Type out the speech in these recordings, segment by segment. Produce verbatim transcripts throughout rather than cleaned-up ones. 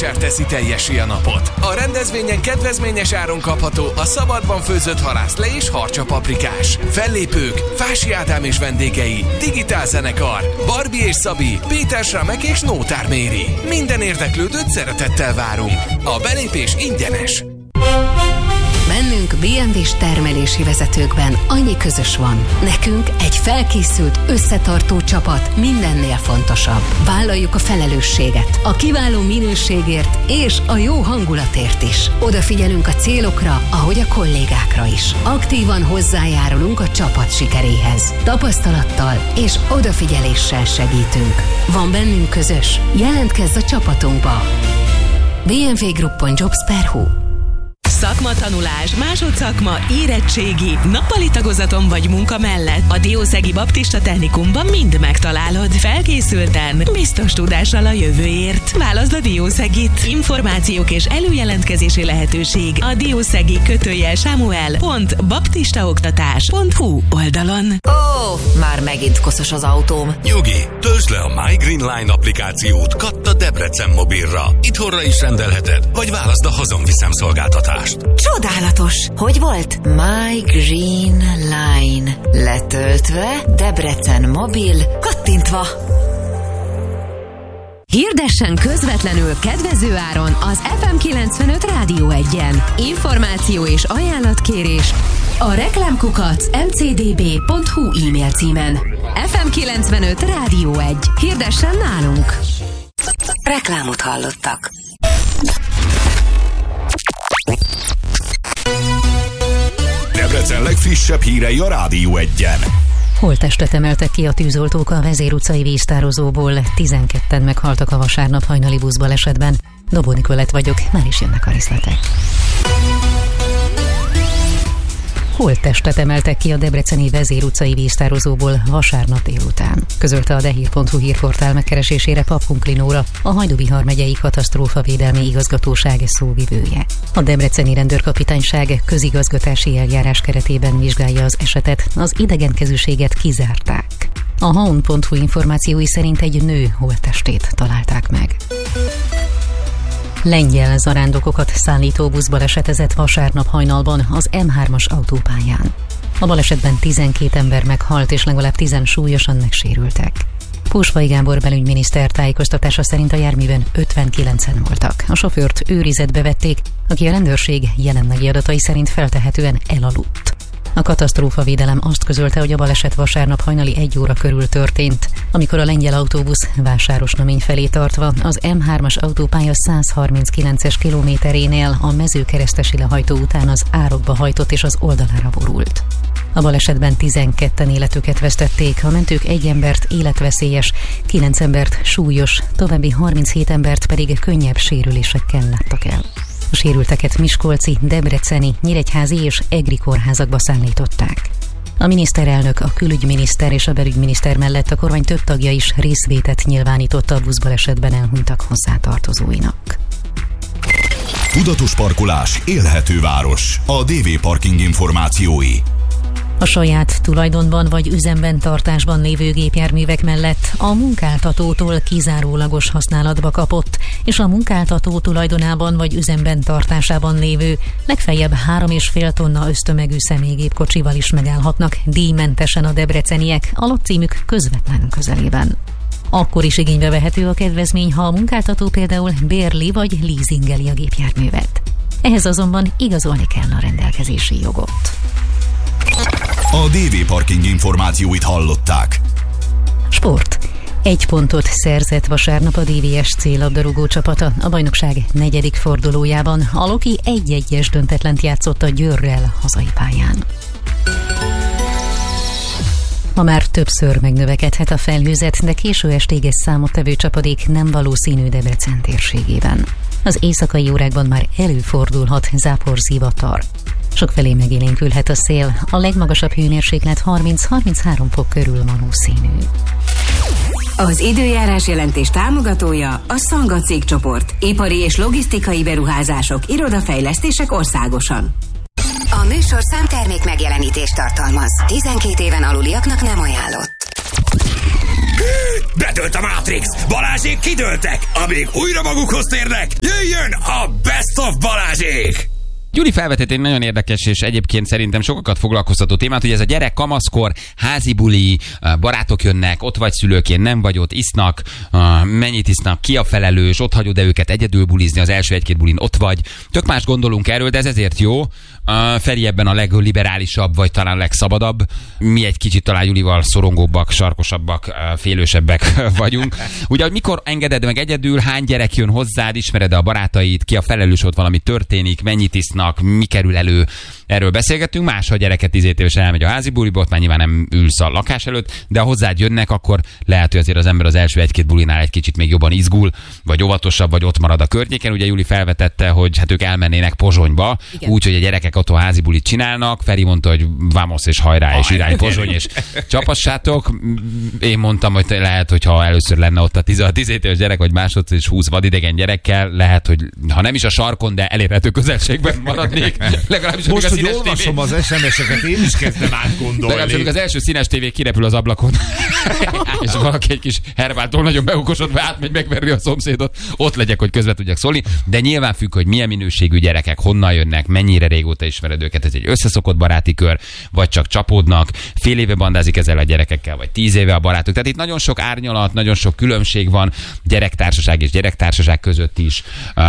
vásár teszi teljessé a napot. A rendezvényen kedvezményes áron kapható a szabadban főzött halászle és harcsa paprikás. Fellépők, Fási Ádám és vendégei, digitál zenekar, Barbie és Szabi, Péter Sramek és Nótár Méri. Minden érdeklődőt szeretettel várunk. A belépés ingyenes. Bennünk bé em vé-s termelési vezetőkben annyi közös van. Nekünk egy felkészült, összetartó csapat mindennél fontosabb. Vállaljuk a felelősséget, a kiváló minőségért és a jó hangulatért is. Odafigyelünk a célokra, ahogy a kollégákra is. Aktívan hozzájárulunk a csapat sikeréhez. Tapasztalattal és odafigyeléssel segítünk. Van bennünk közös? Jelentkezz a csapatunkba! bé em vé group pont jobs pont hu Szakmatanulás, másodszakma, érettségi, nappali tagozaton vagy munka mellett a Diószegi Baptista Technikumban mind megtalálod. Felkészülten, biztos tudással a jövőért. Válaszd a Diószegit. Információk és előjelentkezési lehetőség a diószegi kötőjel samuel pont baptistaoktatás pont hu oldalon. Ó, oh, már megint koszos az autóm. Nyugi, töltsd le a My Green Line applikációt Katta Debrecen mobilra. Itthonra is rendelheted, vagy válaszd a hazonviszem szolgáltatást. Csodálatos! Hogy volt? My Green Line. Letöltve, Debrecen mobil, kattintva. Hirdessen közvetlenül kedvező áron az ef em kilencvenöt Rádió egyen. Információ és ajánlatkérés a reklámkukac em cé dé bé pont hu e-mail címen. ef em kilencvenöt Rádió egy. Hirdessen nálunk! Reklámot hallottak. Debrecen legfrissebb hírei a Rádió egyen. Holttestet emeltek ki a tűzoltók a Vezér utcai víztározóból. tizenketten meghaltak a vasárnap hajnali buszbalesetben. Dobó Nikolett vagyok, már is jönnek a részletek. Holttestet emeltek ki a debreceni Vezér utcai víztározóból vasárnap délután. Közölte a dehír pont hu hírportál megkeresésére Paphunkli Nóra, a Hajdú-Bihar megyei katasztrófavédelmi igazgatóság szóvivője. A debreceni rendőrkapitányság közigazgatási eljárás keretében vizsgálja az esetet, az idegenkezűséget kizárták. A haun pont hu információi szerint egy nő holttestét találták meg. Lengyel zarándokokat szállító busz balesetezett vasárnap hajnalban az em hármas autópályán. A balesetben tizenkét ember meghalt és legalább tízen súlyosan megsérültek. Pósvai Gábor belügyminiszter tájékoztatása szerint a járműben ötvenkilencen voltak. A sofőrt őrizetbe vették, aki a rendőrség jelenlegi adatai szerint feltehetően elaludt. A katasztrófavédelem azt közölte, hogy a baleset vasárnap hajnali egy óra körül történt, amikor a lengyel autóbusz Vásárosnamény felé tartva az em hármas autópálya száz harminckilences kilométerénél a Mezőkeresztesi lehajtó után az árokba hajtott és az oldalára borult. A balesetben tizenketten életüket vesztették, a mentők egy embert életveszélyes, kilenc embert súlyos, további harminchét embert pedig könnyebb sérülésekkel láttak el. A sérülteket miskolci, debreceni, nyíregyházi és egri kórházakba szállították. A miniszterelnök, a külügyminiszter és a belügyminiszter mellett a kormány több tagja is részvétet nyilvánított a buszbalesetben elhunytak hozzátartozóinak. Tudatos parkolás, élhető város. A dé vé Parking információi. A saját tulajdonban vagy üzemben tartásban lévő gépjárművek mellett a munkáltatótól kizárólagos használatba kapott és a munkáltató tulajdonában vagy üzemben tartásában lévő legfeljebb három és fél tonna ösztömegű személygépkocsival is megállhatnak díjmentesen a debreceniek a lakcímük közvetlen közelében. Akkor is igénybe vehető a kedvezmény, ha a munkáltató például bérli vagy leasingeli a gépjárművet. Ehhez azonban igazolni kell a rendelkezési jogot. A dé vé Parking információit hallották. Sport. Egy pontot szerzett vasárnap a dé vé es cé labdarúgó csapata a bajnokság negyedik fordulójában. A Loki egy-egyes döntetlent játszott a Győrrel hazai pályán. Ma már többször megnövekedhet a felhőzet, de késő estig egy számottevő csapadék nem valószínű Debrecen térségében. Az éjszakai órákban már előfordulhat záporzivatar. Sokfelé megélénkülhet a szél, a legmagasabb hőmérséklet harminc-harminchárom fok körül valószínű. Az időjárás jelentés támogatója a Szanga cégcsoport. Ipari és logisztikai beruházások, irodafejlesztések országosan. A műsorszám termék megjelenítést tartalmaz. tizenkét éven aluliaknak nem ajánlott. Betölt a Matrix! Balázsék kidőltek! Amíg újra magukhoz térnek, jöjjön a Best of Balázsék! Gyuri felvetett egy nagyon érdekes és egyébként szerintem sokakat foglalkoztató témát, hogy ez a gyerek kamaszkor, házi buli, barátok jönnek, ott vagy szülőként, nem vagy ott, isznak, mennyit isznak, ki a felelős, ott hagyod-e őket egyedül bulizni, az első egy-két bulin ott vagy. Tök más gondolunk erről, de ez ezért jó. Feri ebben a legliberálisabb, vagy talán legszabadabb. Mi egy kicsit talán Julival szorongóbbak, sarkosabbak, félősebbek vagyunk. Ugye, hogy mikor engeded meg egyedül, hány gyerek jön hozzád, ismered-e a barátait, ki a felelős, ott valami történik, mennyit isznak, mi kerül elő, erről beszélgettünk. Más, ha a gyereket tízét évesen elmegy a házi buliba, ott már nyilván nem ülsz a lakás előtt, de ha hozzád jönnek, akkor lehet, hogy azért az ember az első egy-két bulinál egy kicsit még jobban izgul, vagy óvatosabb, vagy ott marad a környéken. Ugye Juli felvetette, hogy hát ők elmennének Pozsonyba, úgyhogy a gyerekek otthon házi bulit csinálnak. Feri mondta, hogy vamos és hajrá, és irány Pozsony, és csapassátok. Én mondtam, hogy lehet, hogy ha először lenne ott a tizenhét éves gyerek, vagy másodszor és húsz vadidegen gyerekkel, lehet, hogy ha nem is a sarkon, de elérhető közelségben maradnék. Legalábbis most, hogy olvasom az es em es-eket, én is kezdem átgondolni. Legalábbis az első színes tévé kirepül az ablakon, és valaki egy kis Herváltól nagyon beokosodva átmegy megverni a szomszédot, ott legyek, hogy közbe tudjak szólni. De nyilván függ, hogy milyen minőségű gyerekek, honnan jönnek, mennyire régóta ismered őket, ez egy összeszokott baráti kör, vagy csak csapódnak, fél éve bandázik ezzel a gyerekekkel, vagy tíz éve a barátok. Tehát itt nagyon sok árnyalat, nagyon sok különbség van gyerektársaság és gyerektársaság között is.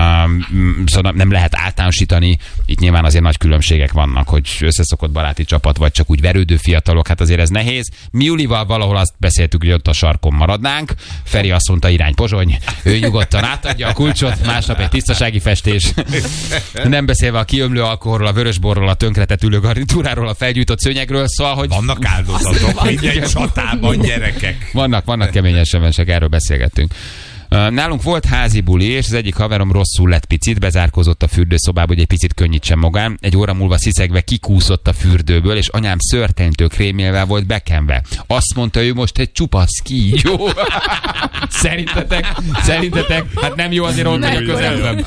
Um, szóval nem lehet általánosítani. Itt nyilván azért nagy különbségek vannak, hogy összeszokott baráti csapat, vagy csak úgy verődő fiatalok, hát azért ez nehéz. Mi Julival valahol azt beszéltük, hogy ott a sarkon maradnánk. Feri azt mondta, irány Pozsony, ő nyugodtan átadja a kulcsot, másnap egy tisztasági festés. Nem beszélve a kiömlő alkoholról, a vörösborról, a tönkretett ülőgarnitúráról, a felgyújtott szőnyegről, szóval, hogy... Vannak áldozatok, minden csatában gyerekek. Vannak, vannak kemény es em es-ek, erről beszélgettünk. Nálunk volt házi buli, és az egyik haverom rosszul lett picit, bezárkózott a fürdőszobába, hogy egy picit könnyítsen magán. Egy óra múlva sziszegve kikúszott a fürdőből, és anyám szörtenytől krémélvel volt bekenve. Azt mondta, ő most egy csupasz kígyó. Szerintetek? Szerintetek? Hát nem jó, azért ott vagyok közelben.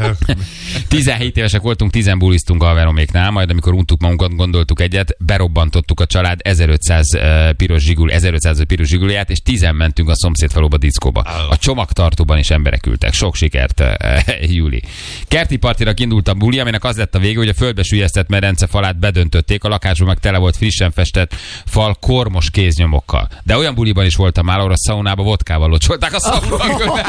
tizenhét évesek voltunk, tizen buliztunk a haveroméknál, majd amikor untuk magunkat, gondoltuk egyet, berobbantottuk a család ezerötszáz piros zsiguli, ezerötszáz piros zsiguliát, és tizen mentünk a szomszédfaluba diszkóba. A csomagtartóban is emberek ültek. Sok sikert, Júli. Kerti partira indult a buli, aminek az lett a vége, hogy a földbe süllyesztett medence falát bedöntötték, a lakásban meg tele volt frissen festett fal kormos kéznyomokkal. De olyan buliban is voltam már, ahol a szaunába vodkával locsolták a szaunakörben.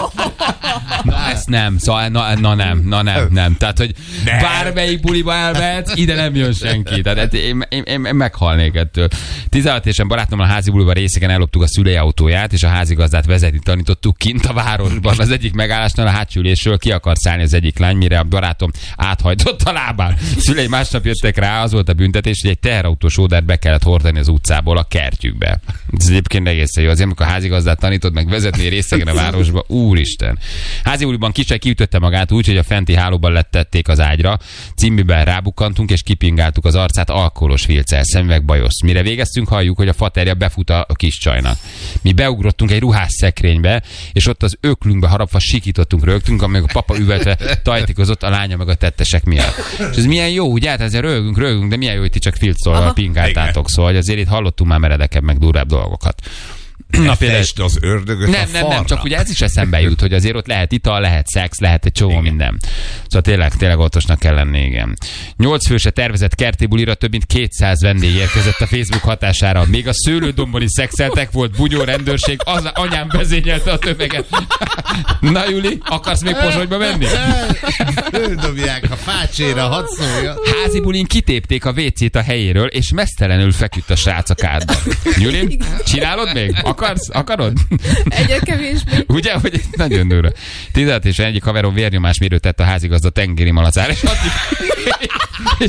Na ezt nem, szóval na, na nem, na nem, nem. Tehát, hogy nem. Bármelyik buliba elmehet, ide nem jön senki. Tehát én, én, én, én meghalnék ettől. tizenhat évesen barátommal a házi buliba részeken elloptuk a szülei autóját, és a házigazdát vezetni tanítottuk kint a városban. Az egyik megállásnál a hátsülésről ki akart szállni az egyik lány, mire a barátom áthajtott a lábán. Szülei másnap jöttek rá, az volt a büntetés, hogy egy teherautós ódát be kellett hordani az utcából a kertjükbe. Ez egyébként egészen jó. Azért, amikor a házigazdát tanítod meg vezetni részegen a városba, úristen. Házi buliban kisej kiütötte magát úgy, hogy a fenti hálóban lettették az ágyra, cimbiben rábukkantunk és kipingáltuk az arcát alkoholos filccel, szemüveg bajosz. Mire végeztünk, halljuk, hogy a faterja befut a kis csajnak. Mi beugrottunk egy ruhás szekrénybe, és ott az öklünkbe harapva sikítottunk, rögtünk, amíg a papa üvöltve tajtikozott, a lánya meg a tettesek miatt. És ez milyen jó, ugye? Hát ezzel rögünk, rögünk, de milyen jó, hogy ti csak filccol pingáltátok, szóval azért itt hallottunk már meredekebb, meg durvább dolgokat. Na, például az ördögöt nem, a nem, nem, csak ugye ez is eszembe jut, hogy azért ott lehet ital, lehet szex, lehet egy csomó minden. Szóval tényleg, tényleg óvatosnak kell lenni, igen. Nyolc főse tervezett kerti bulira több mint kétszáz vendég érkezett a Facebook hatására. Még a szőlődombon is szexeltek, volt bugyó rendőrség, az anyám vezényelte a tömeget. Na Juli, akarsz még Pozsonyba menni? Földobják a fácséra, hadd szólja. Házi bulin kitépték a vécét a helyéről, és mesztelenül feküdt a srác a kádban. Juli, csinálod még? Akarsz? Akarod? Egyre kevésbé. Ugye, hogy nagyon durva. tizenhat és egyik haverom vérnyomásmérőt tett a házigazda tengeri malacára, és addig, és,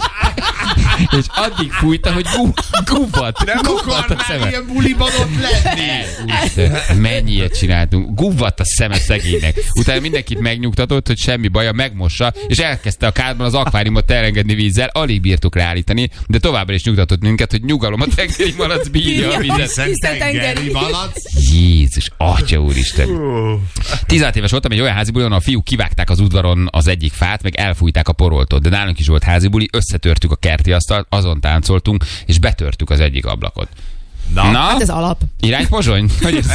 és addig fújta, hogy guvvat. Nem akar már szeme. Ilyen buliban ott lenni. Úristen, mennyi ilyet csináltunk. Guvvat a szeme szegénynek. Utána mindenkit megnyugtatott, hogy semmi baja, megmossa, és elkezdte a kádban az akváriumot elengedni vízzel. Alig bírtuk ráállítani, de továbbra is nyugtatott minket, hogy nyugalom, a tengeri malac bírja a vizet. Hiszen tengeri malac. Jézus, atya úristen. tizenhat éves voltam egy olyan házibuli, ahol a fiúk kivágták az udvaron az egyik fát, meg elfújták a poroltót. De nálunk is volt házibuli, összetörtük a kerti asztalt, azon táncoltunk, és betörtük az egyik ablakot. Na? Na? Hát ez alap. Iránypozsony? Hogy ez?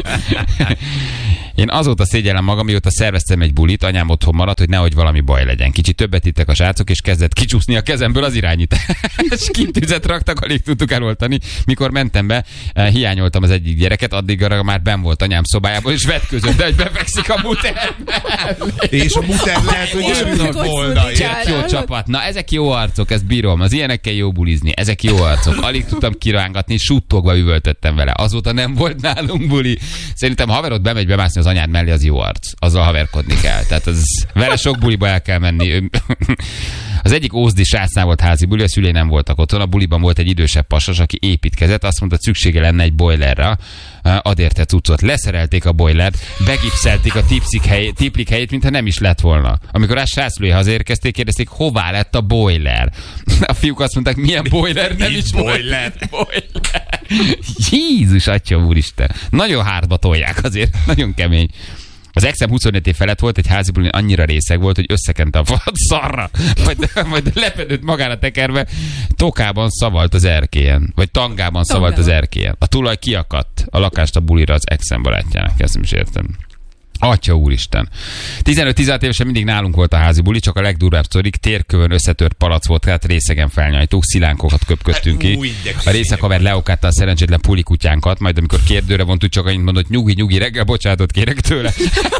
Én azóta szégyellem magam, mióta szerveztem egy bulit, anyám otthon maradt, hogy nehogy valami baj legyen. Kicsit többet ittek a srácok, és kezdett kicsúszni a kezemből az irányítás. Kint tüzet raktak, alig tudtuk eloltani. Mikor mentem be, hiányoltam az egyik gyereket, addigra már benn volt anyám szobájában, és vetközött, de hogy befekszik a muterben. És a muter lehet, hogy örülök volna. Csak jó csapat. Na, ezek jó arcok, ezt bírom. Az ilyenekkel jó bulizni. Ezek jó arcok. Alig tudtam kirángatni, suttogva üvöltöttem vele. Azóta nem volt nálunk buli. Szerintem haverod bemegy bemászni az anyád mellé, az jó arc. Azzal haverkodni kell. Tehát az, vele sok buliba el kell menni. Az egyik ózdi srácnál volt házi buli, a szülei nem voltak otthon. A buliban volt egy idősebb pasas, aki építkezett, azt mondta, szüksége lenne egy boilerre. Ad érte cuccot. Leszerelték a boilert, begipszelték a tipszik helyét, tiplik helyét, mintha nem is lett volna. Amikor a srácszülői hazérkezték, kérdezték, hová lett a boiler. A fiúk azt mondták, milyen boiler, nem is boiler. boiler. Jézus, atya úristen. Nagyon hátba tolják azért, nagyon kemény. Az exem huszonöt év felett volt, egy házi bulin annyira részeg volt, hogy összekente a falat szarra, majd, majd lepedőt magára tekerve, tokában szavalt az erkélyen, vagy tangában szavalt az erkélyen. A tulaj kiakadt a lakást a bulira az exem barátjának, ezt nem is értem. Atya úristen. tizenöt-tizenhat évesen mindig nálunk volt a házi buli, csak a legdurvább sztorik, térkövön összetört palac volt, tehát részegen felnyajtók, szilánkokat köpködtünk ki. A részekaver leokátta a szerencsétlen pulikutyánkat, majd amikor kérdőre vontuk, csak annyit mondott, nyugi, nyugi, reggel bocsánatot kérek tőle.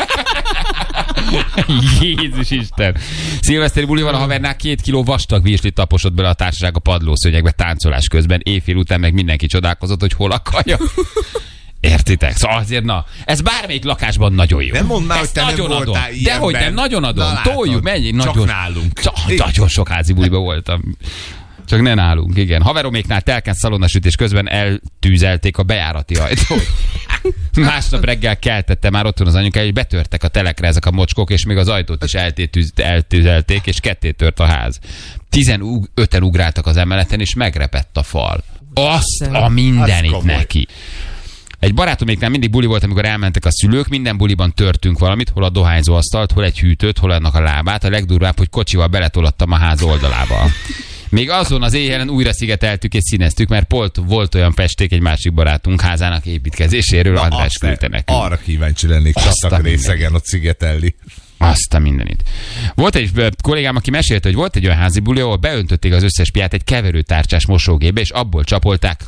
Jézus Isten. Szilveszteri bulival a havernál két kiló vastag virslit taposott bele a társaság a padlószőnyegbe táncolás közben, éjfél után meg mindenki csodálkozott, hogy hol a kaja. Értitek? Szóval azért, na, ez bármelyik lakásban nagyon jó. Nem mondd már, hogy te nem voltál ilyenben. Dehogy nem, nagyon adom. Toljuk, menjünk. Csak nagyon, nálunk. Csak, nagyon sok házi buliba voltam. Csak ne nálunk, igen. Haveroméknál telkent szalonnasütés közben eltűzelték a bejárati ajtót. Másnap reggel keltette már otthon az anyukája, hogy betörtek a telekre ezek a mocskok, és még az ajtót is eltűzelték, és ketté tört a ház. Tizenöten ugráltak az emeleten, és megrepett a fal. Azt a mindenit neki. Egy barátoméknál mindig buli volt, amikor elmentek a szülők, minden buliban törtünk valamit, hol a dohányzóasztalt, hol egy hűtőt, hol annak a lábát. A legdurvább, hogy kocsival beletolattam a ház oldalába. Még azon az éjjelen újra szigeteltük és színeztük, mert Polt volt olyan festék egy másik barátunk házának építkezéséről, na, András küldte nekünk. Arra kíváncsi lennék, csattak részegen ott szigetelni. Azt a mindenit. Volt egy kollégám, aki mesélte, hogy volt egy olyan házi buli, ahol beöntötték az összes piát egy keverőtárcsás mosógépbe, és abból csapolták.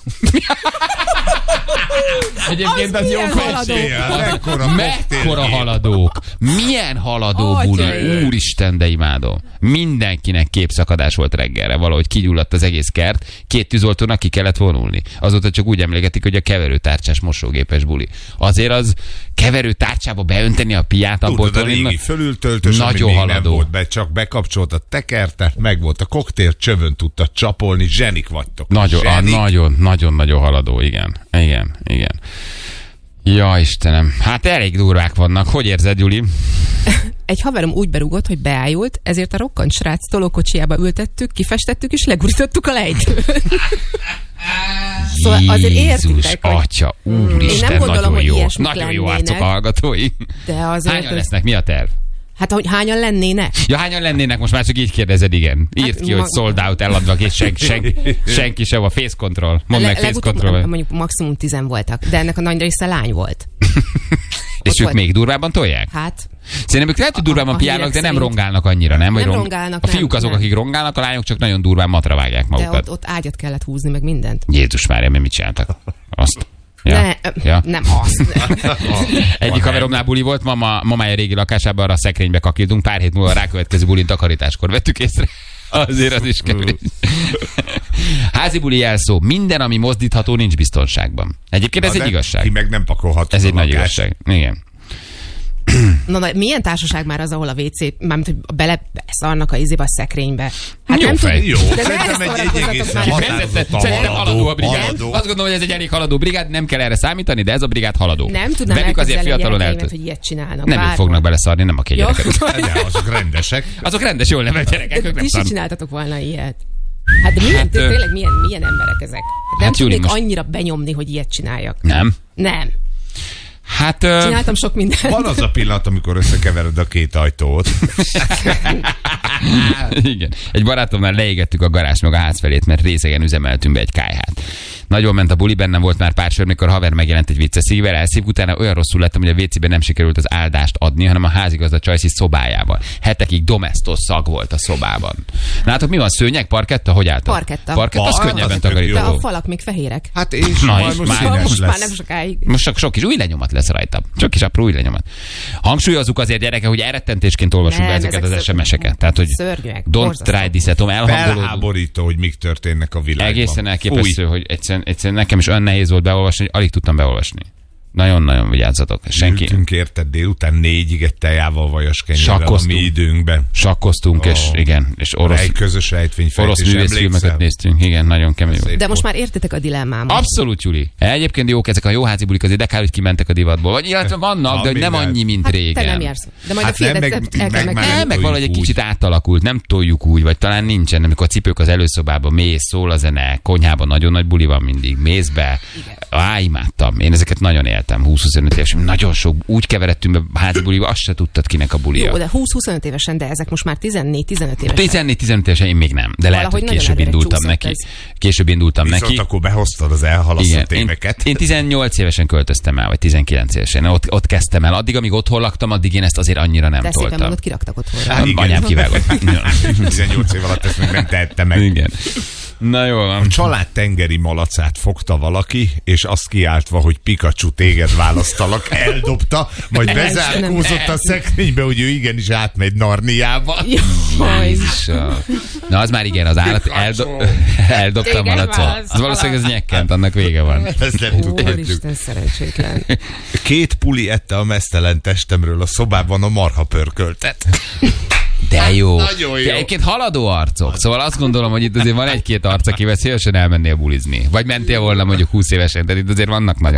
Egyébként az, az jó felség. Mekkora haladók. Milyen haladó buli. Úristen, de imádom. Mindenkinek képszakadás volt reggelre. Valahogy kigyulladt az egész kert. Két tűzoltónak ki kellett vonulni. Azóta csak úgy emléketik, hogy a keverőtárcsás mosógépes buli. Azért az keverőtárcsába beönteni a piát, abból tudod, a régi fölültöltös, nagyon haladó. Nem volt be, csak bekapcsolt a tekerte, meg volt a koktél, csövön tudta csapolni, zsenik vagytok. Nagyon, zsenik. A, nagyon, nagyon, nagyon haladó, igen. Igen, igen. Ja, Istenem. Hát elég durvák vannak. Hogy érzed, Juli? Egy haverom úgy berúgott, hogy beájult, ezért a rokkant srác tolókocsiába ültettük, kifestettük és legurítottuk a lejtőt. Szóval azért értitek, hogy... Atya, úristen, én nem gondolom, nagyon jó. Hogy nagyon jó arcok a hallgatói. De azért hányan lesznek? Mi a terv? Hát, hogy hányan lennének? Ja, hányan lennének? Most már csak így kérdezed, igen. Írd hát, ki, ma... hogy sold out, eladva, és sen, sen, senki sem, a face control. Mondd meg, face control. Mondjuk maximum tizen voltak, de ennek a nagy része lány volt. És ők volt. Még durvában tolják? Hát. Szerintem ők lehet, hogy durvában piálnak, de nem rongálnak annyira, nem? Vagy nem rong... rongálnak, A fiúk azok, nem. Akik rongálnak, a lányok csak nagyon durván matra vágják magukat. De ott, ott ágyat kellett húzni, meg mindent. Jézus Mária, mi mit csináltak? Azt. Ja. Ne, ja. Nem azt. Egyik haveromnál buli volt, mama, mamája régi lakásában, arra a szekrénybe kakiltunk, pár hét múlva a rákövetkező bulin takarításkor vettük észre. Azért az is kevés. Házi buli jelszó. Minden, ami mozdítható, nincs biztonságban. Egyébként ez na, egy igazság. Ki meg nem pakolható. Ez egy nagy igazság. Igen. Na, na, milyen társaság már az, ahol a vé cé, mármint, hogy bele szarnak a izébe a szekrénybe? Hát jó nem fej. Tud, jó. De szerintem egy, egy egészen határozott Szerintem haladó a brigád. Haladó. Azt gondolom, hogy ez egy elég haladó brigád, nem kell erre számítani, de ez a brigád haladó. Nem tudnám elképzelni a gyerekeimet, hogy ilyet csinálnak. Nem ők fognak beleszarni, nem a két gyereket. De azok rendesek. Azok rendes, jól nevelt gyerekek. Ti is csináltatok volna ilyet. Hát de milyen, hát, tényleg milyen, milyen emberek ezek? Nem hát tudnék most... annyira benyomni, hogy ilyet csináljak. Nem? Nem. Hát, csináltam sok mindent. Van az a pillanat, amikor összekevered a két ajtót. Igen. Egy barátomnál leégettük a garázs meg a ház felét, mert részegen üzemeltünk be egy kályhát. Nagyon ment a buli, bennem volt már pár sor, mikor a haver megjelent egy vicces szívvel, elszív, utána olyan rosszul lettem, hogy a vécében nem sikerült az áldást adni, hanem a házigazda Csajci szobájában. Hetekig domestos szag volt a szobában. Látok, mi van? Szőnyeg, parketta? Hogy álltak? Parketta. Parketta, az könnyebben takarító. De a falak még fehérek. Hát és Na, majd és most, már, most lesz. már nem sokáig. Most csak sok kis új lenyomat lesz rajta. Csak kis apró új lenyomat. Hangsúlyozzuk azért, gyereke, hogy elrettentésként olvasunk be ezeket az es em es-eket. Tehát, hogy szörnyűek, don't try this at home, elhangolódunk. Felháborító, hogy mik történnek a világban. Egészen elképesztő, hogy egyszerűen, egyszerűen nekem is olyan nehéz volt beolvasni, hogy alig tudtam beolvasni. Nagyon-nagyon vigyázzatok. Senki. Ültünk érted délután négyig egy tejával vajas kenyérrel a mi időnkben. Sakkoztunk, oh. és igen, és orosz, egy közös rejtvényfejtés. orosz művészfilmeket néztünk, igen, nagyon kemény volt. De most már értitek a dilemmámat. Abszolút, Juli. Egyébként jók ezek a jó házi bulik, azért de kár, hogy kimentek a divatból. Vagy illetve vannak, de hogy nem annyi, mint hát régen. Te nem jársz. De majd Hát a fiadet nem, el meg- kell meg meg... már Nem, nem meg valahogy egy toljuk kicsit átalakult, nem toljuk úgy, vagy talán nincsen, amikor a cipők az előszobában, mész, szól a zene, konyhában nagyon nagy buli van mindig, mész be. Á, imádtam. Én ezeket nagyon éltem, húsz-huszonöt évesen. Nagyon sok, úgy keveredtünk be házi buliba, azt se tudtad, kinek a bulia. Jó, de húsz-huszonöt évesen, de ezek most már tizennégy-tizenöt évesen. tizennégy-tizenöt évesen én még nem, de lehet, Valahogy hogy később nagyon indultam előre neki. csúszott Később indultam Viszont neki. akkor behoztad az elhalasztott Igen, éveket. Én, én tizennyolc évesen költöztem el, vagy tizenkilenc évesen. Ott, ott kezdtem el. Addig, amíg otthon laktam, addig én ezt azért annyira nem de toltam. szépen mondod, kiraktak otthonra. Hát igen. Anyám kivágott. tizennyolc év alatt ezt még nem tehette meg. Igen. Na jól van. A család tengeri malacát fogta valaki, és azt kiáltva, hogy Pikachu, téged választalak, eldobta, majd bezárkózott a szekrénybe, hogy ő igenis átmegy Narniába. Jézusom. Na az már igen, az állat eldo- eldobta a malacot. Az valószínűleg ez nyekkent, annak vége van. Ezt nem tudhatjuk. Úristen, szerencsétlen. Két puli ette a mesztelen testemről a szobában a marha pörköltet. De jó. Nagyon jó. De egyébként haladó arcok. Szóval azt gondolom, hogy itt azért van egy-két arc, akivel szívesen elmennél bulizni. Vagy mentél volna mondjuk húsz évesen, tehát itt azért vannak nagyon